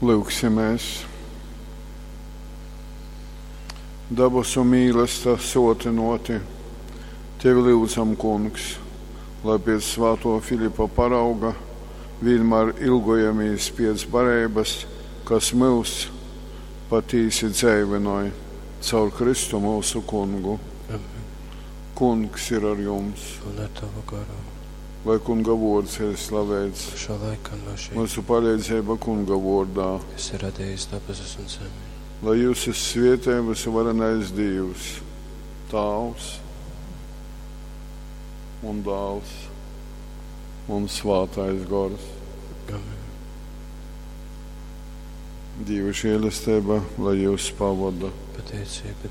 Lūksimies. Dabasu mīlesta sotinoti, Tevi lūdzam, Kungs, lai pēc svāto Filipa parauga vienmēr ilgojamies pēc barības, kas mūs patīsi dzēvinoja caur Kristu mūsu Kungu. Amen. Kungs ir ar jums. Un ar tavu garu. Lai Kunga vārds ir slavēts. Šo laiku no šī. Mūsu palīdzība Kunga vārdā. Kas ir radījis dabasis un zemi. Lai jūs esat svētē visvarenais Dievs, Tēvs un Dēls un Svētais Gars. Amen. Dieva žēlastība, lai jūs pavada. Pateicība